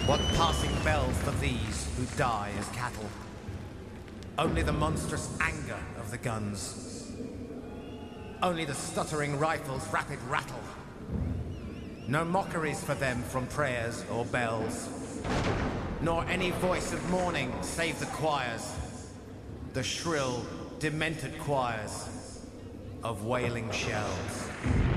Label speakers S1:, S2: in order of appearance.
S1: What passing bells for these who die as cattle? Only the monstrous anger of the guns. Only the stuttering rifle's rapid rattle. No mockeries for them from prayers or bells. Nor any voice of mourning save the choirs. The shrill, demented choirs of wailing shells.